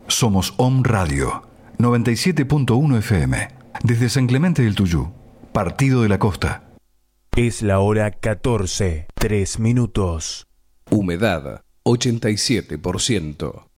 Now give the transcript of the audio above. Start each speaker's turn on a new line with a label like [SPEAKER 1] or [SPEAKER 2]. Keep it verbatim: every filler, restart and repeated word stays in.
[SPEAKER 1] Somos Om Radio, noventa y siete punto uno F M, desde San Clemente del Tuyú, Partido de la Costa.
[SPEAKER 2] Es la hora catorce, tres minutos.
[SPEAKER 3] Humedad, ochenta y siete por ciento.